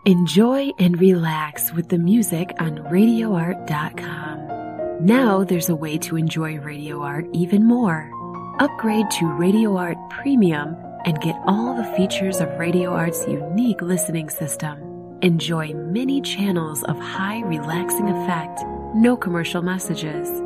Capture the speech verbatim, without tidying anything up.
Enjoy and relax with the music on radio art dot com. Now there's a way to enjoy Radio Art even more. Upgrade to Radio Art Premium and get all the features of Radio Art's unique listening system. Enjoy many channels of high relaxing effect, no commercial messages,